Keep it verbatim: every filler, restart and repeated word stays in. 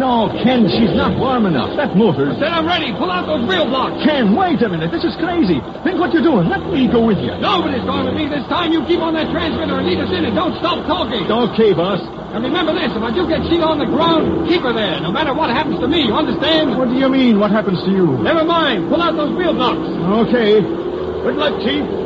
No, Ken, she's not warm enough. That motor's... I said I'm ready. Pull out those wheel blocks. Ken, wait a minute. This is crazy. Think what you're doing. Let me go with you. Nobody's going with me this time. You keep on that transmitter and lead us in and don't stop talking. Okay, boss. And remember this. If I do get Sheila on the ground, keep her there, no matter what happens to me. You understand? What do you mean, what happens to you? Never mind. Pull out those wheel blocks. Okay. Good luck, Chief.